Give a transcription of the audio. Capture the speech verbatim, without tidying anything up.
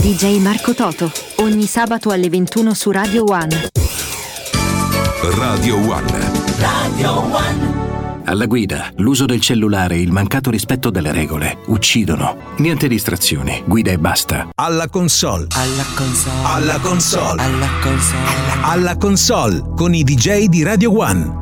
D J Marco Toto, ogni sabato alle ventuno su Radio One. Radio One. Radio One. Alla guida, l'uso del cellulare e il mancato rispetto delle regole uccidono. Niente distrazioni, guida e basta. Alla console. Alla console. Alla console. Alla console. Alla console con i D J di Radio One.